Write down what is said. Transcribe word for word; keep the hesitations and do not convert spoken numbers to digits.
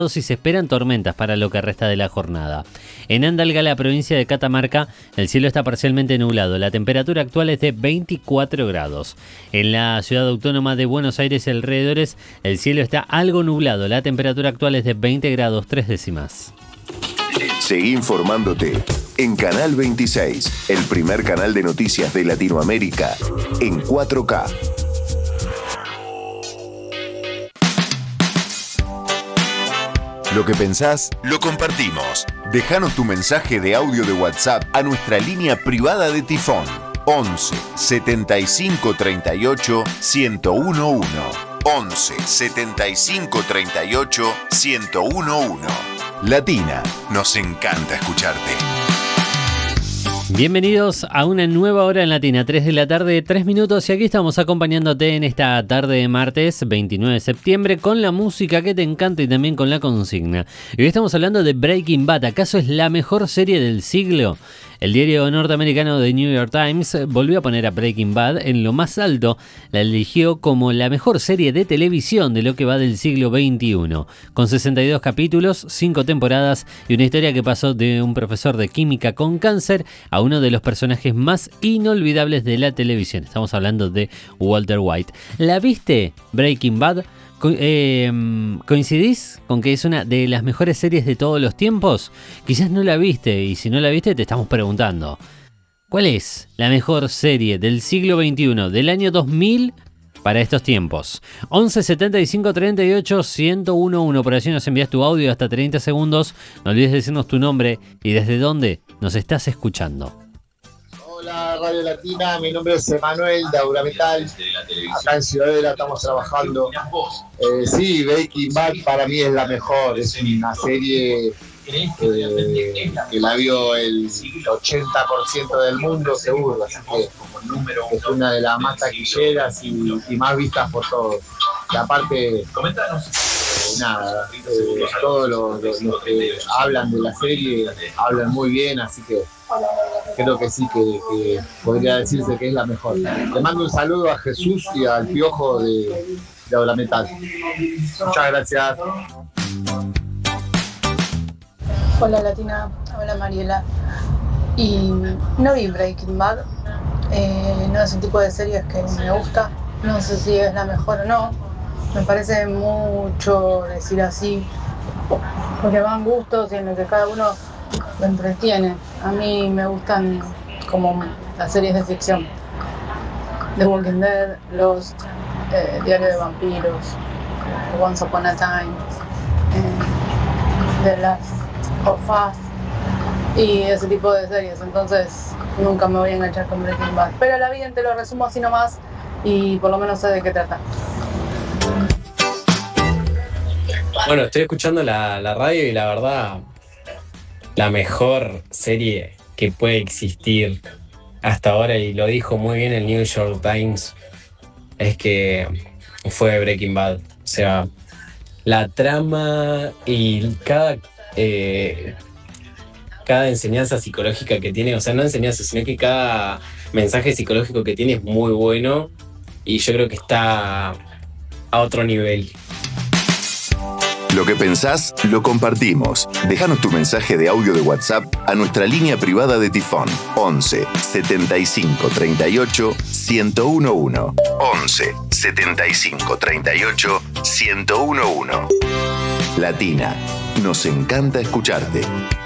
y se esperan tormentas para lo que resta de la jornada. En Andalga, la provincia de Catamarca, el cielo está parcialmente nublado. La temperatura actual es de veinticuatro grados. En la ciudad autónoma de Buenos Aires y alrededores, el cielo está algo nublado. La temperatura actual es de veinte grados tres décimas. Seguí informándote en Canal veintiséis, el primer canal de noticias de Latinoamérica en cuatro K. Lo que pensás, lo compartimos. Déjanos tu mensaje de audio de WhatsApp a nuestra línea privada de Tifón. once setenta y cinco treinta y ocho ciento uno. once setenta y cinco treinta y ocho ciento uno. Latina, nos encanta escucharte. Bienvenidos a una nueva hora en Latina, tres de la tarde, tres minutos, y aquí estamos acompañándote en esta tarde de martes veintinueve de septiembre con la música que te encanta y también con la consigna. Y hoy estamos hablando de Breaking Bad. ¿Acaso es la mejor serie del siglo? El diario norteamericano The New York Times volvió a poner a Breaking Bad en lo más alto. La eligió como la mejor serie de televisión de lo que va del siglo veintiuno. Con sesenta y dos capítulos, cinco temporadas y una historia que pasó de un profesor de química con cáncer a uno de los personajes más inolvidables de la televisión. Estamos hablando de Walter White. ¿La viste, Breaking Bad? Co- eh, ¿Coincidís con que es una de las mejores series de todos los tiempos? Quizás no la viste, y si no la viste te estamos preguntando, ¿cuál es la mejor serie del siglo veintiuno, del año dos mil para estos tiempos? once setenta y cinco treinta y ocho ciento uno. Por allí nos envías tu audio hasta treinta segundos. No olvides decirnos tu nombre y desde dónde nos estás escuchando. Hola Radio Latina, mi nombre es Emanuel de Aurametal. Acá en Ciudadela estamos trabajando. Eh, sí, Breaking Bad para mí es la mejor. Es una serie eh, que la vio el ochenta por ciento del mundo seguro. Así que es una de las más taquilleras y, y más vistas por todos. Y aparte, eh, nada, eh, todos los, los, los que hablan de la serie hablan muy bien, así que creo que sí, que, que podría decirse que es la mejor. Le mando un saludo a Jesús y al Piojo de, de Aurametal. Muchas gracias. Hola Latina, hola Mariela. Y no vi Breaking Bad, eh, no es un tipo de series que me gusta, no sé si es la mejor o no, me parece mucho decir así, porque van gustos y en lo que cada uno lo entretiene. A mí me gustan como las series de ficción, The Walking Dead, Lost, eh, Diario de Vampiros, Once Upon a Time, eh, The Last of Us y ese tipo de series. Entonces nunca me voy a enganchar con Breaking Bad, pero la vi, te lo resumo así nomás y por lo menos sé de qué trata. Bueno, estoy escuchando la, la radio y la verdad, la mejor serie que puede existir hasta ahora, y lo dijo muy bien el New York Times, es que fue Breaking Bad. O sea, la trama y cada, eh, cada enseñanza psicológica que tiene, o sea, no enseñanza, sino que cada mensaje psicológico que tiene es muy bueno, y yo creo que está a otro nivel. Lo que pensás, lo compartimos. Déjanos tu mensaje de audio de WhatsApp a nuestra línea privada de Tifón. once setenta y cinco treinta y ocho ciento uno. once setenta y cinco treinta y ocho ciento uno. Latina, nos encanta escucharte.